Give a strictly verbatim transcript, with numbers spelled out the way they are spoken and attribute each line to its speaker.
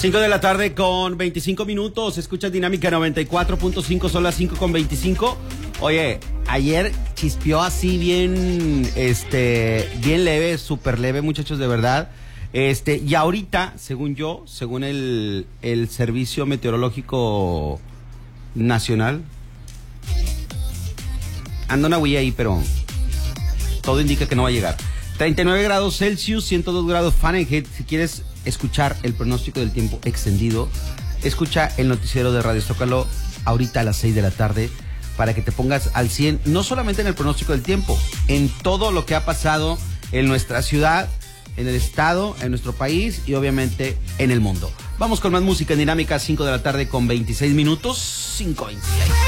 Speaker 1: cinco de la tarde con veinticinco minutos, escuchas Dinámica noventa y cuatro punto cinco, son las cinco con veinticinco. Oye, ayer chispeó así bien, este, bien leve, súper leve, muchachos, de verdad. Este, y ahorita, según yo, según el, el Servicio Meteorológico Nacional, anda una huella ahí, pero todo indica que no va a llegar. treinta y nueve grados Celsius, ciento dos grados Fahrenheit. Si quieres escuchar el pronóstico del tiempo extendido, escucha el noticiero de Radio Zócalo ahorita a las seis de la tarde para que te pongas al cien, no solamente en el pronóstico del tiempo, en todo lo que ha pasado en nuestra ciudad, en el estado, en nuestro país y obviamente en el mundo. Vamos con más música en Dinámica, cinco de la tarde con veintiséis minutos, cinco veintiséis.